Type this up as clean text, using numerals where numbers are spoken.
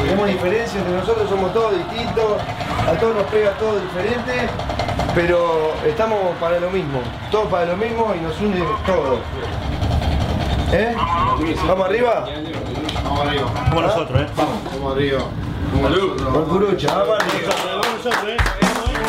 Tenemos diferencias entre nosotros, somos todos distintos, a todos nos pega todo diferente, pero estamos para lo mismo, todos para lo mismo y nos une todo. ¿Eh? ¿Vamos arriba? Vamos arriba. Como nosotros, Vamos arriba. Como nosotros. Con Curucha, vamos arriba. Vamos nosotros,